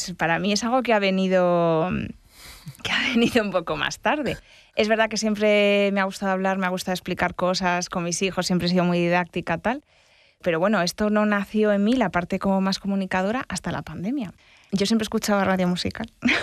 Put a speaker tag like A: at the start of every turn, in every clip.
A: Pues para mí es algo que ha venido un poco más tarde. Es verdad que siempre me ha gustado hablar, me ha gustado explicar cosas con mis hijos, siempre he sido muy didáctica, tal. Pero bueno, esto no nació en mí, la parte como más comunicadora, hasta la pandemia. Yo siempre escuchaba radio musical.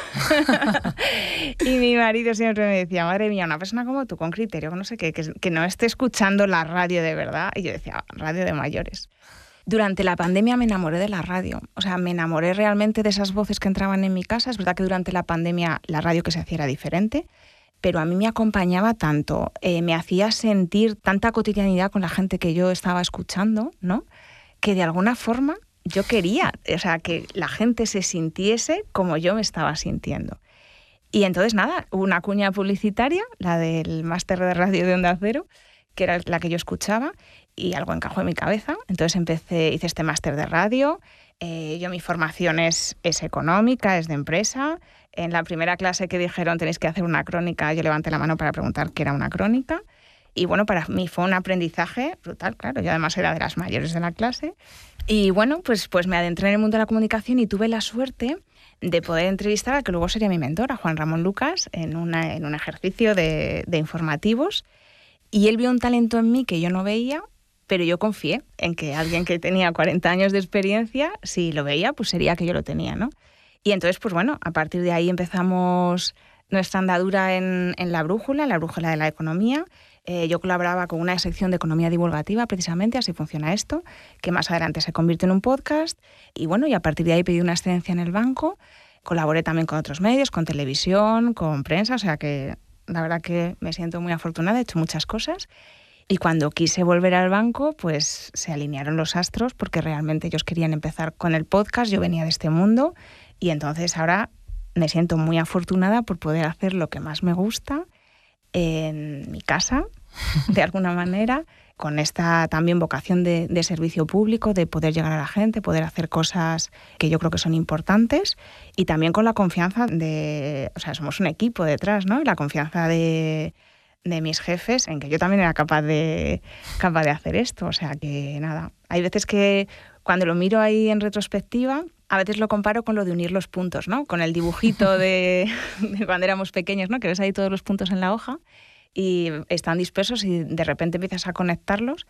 A: Y mi marido siempre me decía, madre mía, una persona como tú, con criterio, no sé qué, que no esté escuchando la radio de verdad. Y yo decía, radio de mayores. Durante la pandemia me enamoré de la radio. O sea, me enamoré realmente de esas voces que entraban en mi casa. Es verdad que durante la pandemia la radio que se hacía era diferente, pero a mí me acompañaba tanto, me hacía sentir tanta cotidianidad con la gente que yo estaba escuchando, ¿no? Que de alguna forma yo quería, o sea, que la gente se sintiese como yo me estaba sintiendo. Y entonces, nada, hubo una cuña publicitaria, la del máster de radio de Onda Cero, que era la que yo escuchaba, y algo encajó en mi cabeza. Entonces hice este máster de radio. Yo mi formación es económica, es de empresa. En la primera clase que dijeron tenéis que hacer una crónica, yo levanté la mano para preguntar qué era una crónica. Y bueno, para mí fue un aprendizaje brutal, claro. Yo además era de las mayores de la clase. Y bueno, pues me adentré en el mundo de la comunicación y tuve la suerte de poder entrevistar al que luego sería mi mentor, a Juan Ramón Lucas, en un ejercicio de informativos. Y él vio un talento en mí que yo no veía, pero yo confié en que alguien que tenía 40 años de experiencia, si lo veía, pues sería que yo lo tenía, ¿no? Y entonces, pues bueno, a partir de ahí empezamos nuestra andadura en la brújula de la economía. Yo colaboraba con una sección de economía divulgativa, precisamente, así funciona esto, que más adelante se convierte en un podcast. Y bueno, y a partir de ahí pedí una excedencia en el banco. Colaboré también con otros medios, con televisión, con prensa, o sea que la verdad que me siento muy afortunada, he hecho muchas cosas. Y cuando quise volver al banco, pues se alinearon los astros porque realmente ellos querían empezar con el podcast, yo venía de este mundo y entonces ahora me siento muy afortunada por poder hacer lo que más me gusta en mi casa, de alguna manera, con esta también vocación de servicio público, de poder llegar a la gente, poder hacer cosas que yo creo que son importantes y también con la confianza o sea, somos un equipo detrás, ¿no? La confianza de mis jefes en que yo también era capaz de hacer esto. O sea que nada, hay veces que cuando lo miro ahí en retrospectiva, a veces lo comparo con lo de unir los puntos, ¿no? Con el dibujito de cuando éramos pequeños, ¿no? Que ves ahí todos los puntos en la hoja y están dispersos y de repente empiezas a conectarlos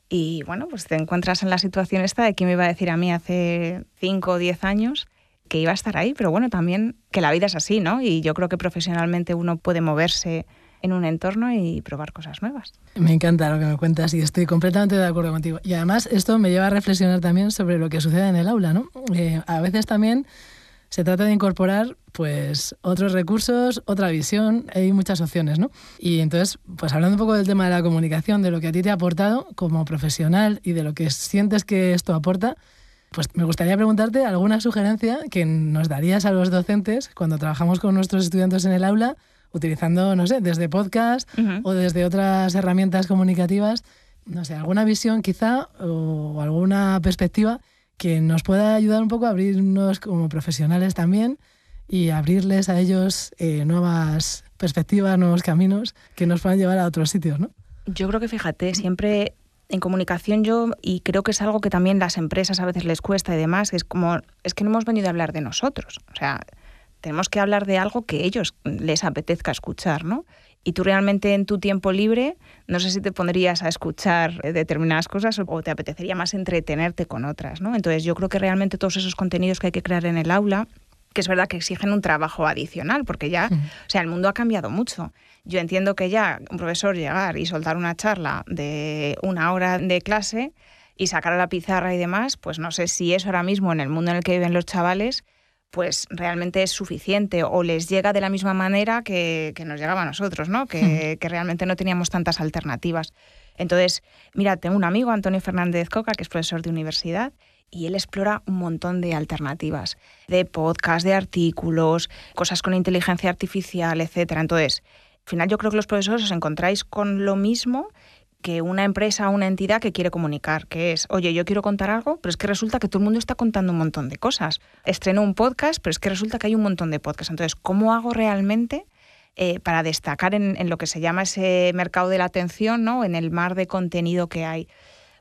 A: y bueno, pues te encuentras en la situación esta de que me iba a decir a mí hace 5 o 10 años que iba a estar ahí, pero bueno, también que la vida es así, ¿no? Y yo creo que profesionalmente uno puede moverse en un entorno y probar cosas nuevas.
B: Me encanta lo que me cuentas y estoy completamente de acuerdo contigo. Y además esto me lleva a reflexionar también sobre lo que sucede en el aula, ¿no? A veces también se trata de incorporar pues otros recursos, otra visión, hay muchas opciones, ¿no? Y entonces, pues hablando un poco del tema de la comunicación, de lo que a ti te ha aportado como profesional y de lo que sientes que esto aporta, pues me gustaría preguntarte alguna sugerencia que nos darías a los docentes cuando trabajamos con nuestros estudiantes en el aula, utilizando, no sé, desde podcast o desde otras herramientas comunicativas, no sé, alguna visión quizá o alguna perspectiva que nos pueda ayudar un poco a abrirnos como profesionales también y abrirles a ellos nuevas perspectivas, nuevos caminos que nos puedan llevar a otros sitios, ¿no?
A: Yo creo que, fíjate, siempre en comunicación y creo que es algo que también las empresas a veces les cuesta y demás, es que no hemos venido a hablar de nosotros, o sea, tenemos que hablar de algo que ellos les apetezca escuchar, ¿no? Y tú realmente en tu tiempo libre, no sé si te pondrías a escuchar determinadas cosas o te apetecería más entretenerte con otras, ¿no? Entonces yo creo que realmente todos esos contenidos que hay que crear en el aula, que es verdad que exigen un trabajo adicional, porque ya, o sea, el mundo ha cambiado mucho. Yo entiendo que ya un profesor llegar y soltar una charla de 1 hora de clase y sacar a la pizarra y demás, pues no sé si eso ahora mismo en el mundo en el que viven los chavales pues realmente es suficiente o les llega de la misma manera que nos llegaba a nosotros, ¿no? Que realmente no teníamos tantas alternativas. Entonces, mira, tengo un amigo, Antonio Fernández Coca, que es profesor de universidad, y él explora un montón de alternativas, de podcast, de artículos, cosas con inteligencia artificial, etcétera. Entonces, al final yo creo que los profesores os encontráis con lo mismo que una empresa o una entidad que quiere comunicar, que es, oye, yo quiero contar algo, pero es que resulta que todo el mundo está contando un montón de cosas. Estreno un podcast, pero es que resulta que hay un montón de podcasts. Entonces, ¿cómo hago realmente para destacar en lo que se llama ese mercado de la atención, ¿no? En el mar de contenido que hay?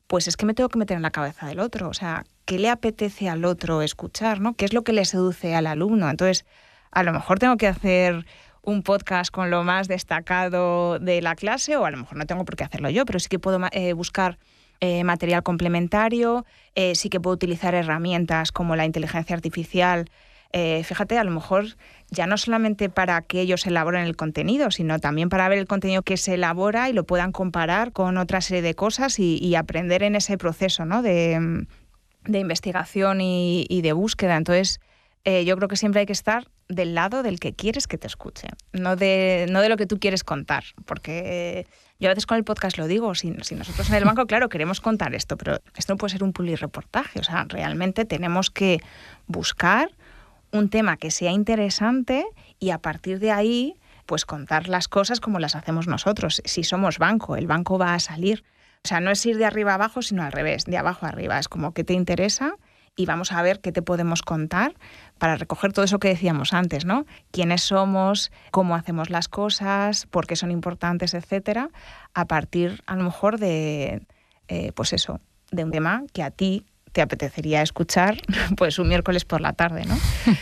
A: pues es que me tengo que meter en la cabeza del otro. O sea, ¿qué le apetece al otro escuchar, ¿no? ¿Qué es lo que le seduce al alumno? Entonces, a lo mejor tengo que hacer un podcast con lo más destacado de la clase, o a lo mejor no tengo por qué hacerlo yo, pero sí que puedo buscar material complementario, sí que puedo utilizar herramientas como la inteligencia artificial. Fíjate, a lo mejor ya no solamente para que ellos elaboren el contenido, sino también para ver el contenido que se elabora y lo puedan comparar con otra serie de cosas y aprender en ese proceso, ¿no? de investigación y de búsqueda. Entonces, yo creo que siempre hay que estar del lado del que quieres que te escuche, no de lo que tú quieres contar, porque yo a veces con el podcast lo digo, si nosotros en el banco, claro, queremos contar esto, pero esto no puede ser un publireportaje, o sea, realmente tenemos que buscar un tema que sea interesante y a partir de ahí, pues contar las cosas como las hacemos nosotros. Si somos banco, el banco va a salir. O sea, no es ir de arriba a abajo, sino al revés, de abajo a arriba. Es como que te interesa y vamos a ver qué te podemos contar para recoger todo eso que decíamos antes, ¿no? Quiénes somos, cómo hacemos las cosas, por qué son importantes, etcétera, a partir, a lo mejor, de, pues eso, de un tema que a ti te apetecería escuchar pues un miércoles por la tarde, ¿no?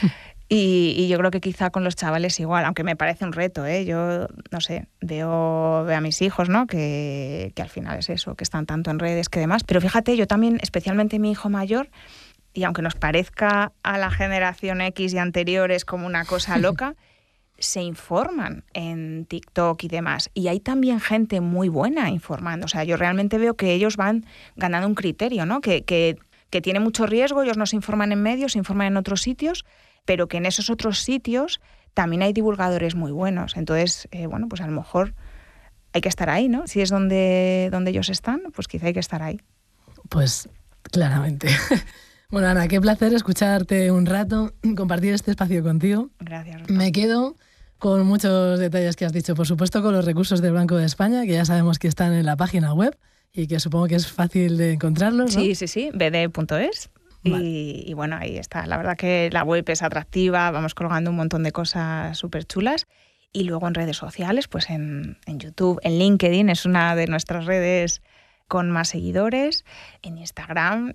A: Y yo creo que quizá con los chavales igual, aunque me parece un reto, ¿eh? Yo, no sé, veo a mis hijos, ¿no? Que al final es eso, que están tanto en redes que demás. Pero fíjate, yo también, especialmente mi hijo mayor, y aunque nos parezca a la generación X y anteriores como una cosa loca, se informan en TikTok y demás. Y hay también gente muy buena informando. O sea, yo realmente veo que ellos van ganando un criterio, ¿no? Que tiene mucho riesgo, ellos no se informan en medios, se informan en otros sitios, pero que en esos otros sitios también hay divulgadores muy buenos. Entonces, bueno, pues a lo mejor hay que estar ahí, ¿no? Si es donde ellos están, pues quizá hay que estar ahí.
B: Pues claramente. Bueno, Ana, qué placer escucharte un rato, compartir este espacio contigo.
A: Gracias, Rosa.
B: Me quedo con muchos detalles que has dicho, por supuesto con los recursos del Banco de España, que ya sabemos que están en la página web y que supongo que es fácil de encontrarlos, ¿no?
A: Sí, bd.es. Vale. Y bueno, ahí está. La verdad que la web es atractiva, vamos colgando un montón de cosas súper chulas. Y luego en redes sociales, pues en YouTube, en LinkedIn, es una de nuestras redes con más seguidores, en Instagram,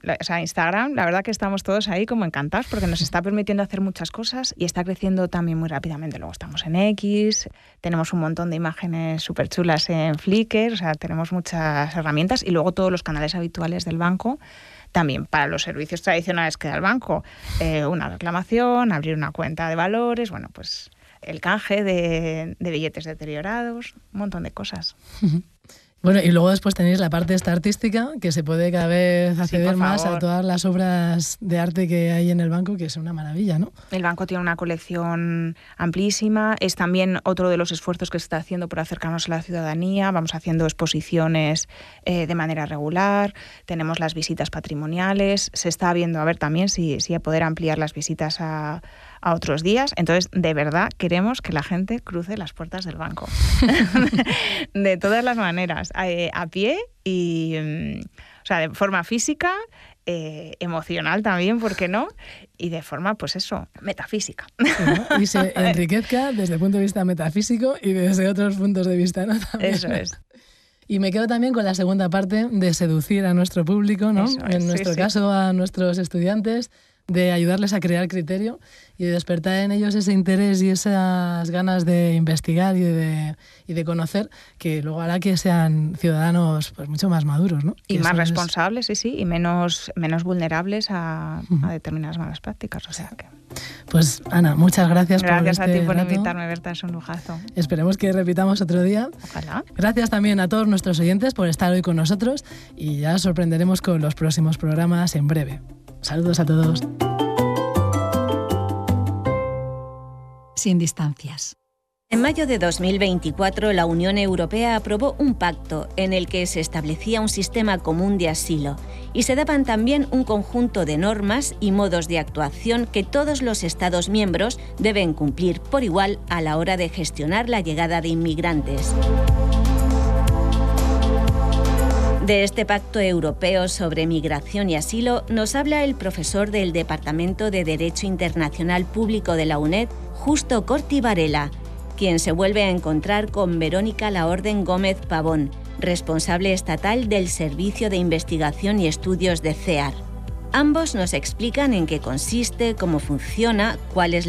A: la verdad que estamos todos ahí como encantados porque nos está permitiendo hacer muchas cosas y está creciendo también muy rápidamente. Luego estamos en X, tenemos un montón de imágenes súper chulas en Flickr, o sea, tenemos muchas herramientas y luego todos los canales habituales del banco, también para los servicios tradicionales que da el banco, una reclamación, abrir una cuenta de valores, bueno, pues el canje de billetes deteriorados, un montón de cosas.
B: Bueno, y luego después tenéis la parte esta artística, que se puede cada vez acceder más a todas las obras de arte que hay en el banco, que es una maravilla, ¿no?
A: El banco tiene una colección amplísima, es también otro de los esfuerzos que se está haciendo por acercarnos a la ciudadanía, vamos haciendo exposiciones de manera regular, tenemos las visitas patrimoniales, se está viendo a ver también si poder ampliar las visitas a otros días. Entonces, de verdad, queremos que la gente cruce las puertas del banco. De todas las maneras, a pie y, o sea, de forma física, emocional también, ¿por qué no? Y de forma, pues eso, metafísica.
B: Sí, ¿no? Y se enriquezca desde el punto de vista metafísico y desde otros puntos de vista, ¿no? También.
A: Eso es.
B: Y me quedo también con la segunda parte de seducir a nuestro público, ¿no? En nuestro caso, a nuestros estudiantes, de ayudarles a crear criterio y de despertar en ellos ese interés y esas ganas de investigar y de conocer, que luego hará que sean ciudadanos pues mucho más maduros, ¿no?
A: Y más responsables, sí, y menos vulnerables a determinadas malas prácticas. O sea que...
B: Pues Ana, muchas gracias por
A: Gracias a ti por
B: rato.
A: invitarme, Berta, es un lujazo.
B: Esperemos que repitamos otro día.
A: Ojalá.
B: Gracias también a todos nuestros oyentes por estar hoy con nosotros y ya sorprenderemos con los próximos programas en breve. Saludos a todos.
C: Sin distancias.
D: En mayo de 2024, la Unión Europea aprobó un pacto en el que se establecía un sistema común de asilo y se daban también un conjunto de normas y modos de actuación que todos los Estados miembros deben cumplir por igual a la hora de gestionar la llegada de inmigrantes. De este Pacto Europeo sobre Migración y Asilo nos habla el profesor del Departamento de Derecho Internacional Público de la UNED, Justo Corti Varela, quien se vuelve a encontrar con Verónica Laorden Gómez Pavón, responsable estatal del Servicio de Investigación y Estudios de CEAR. Ambos nos explican en qué consiste, cómo funciona, cuál es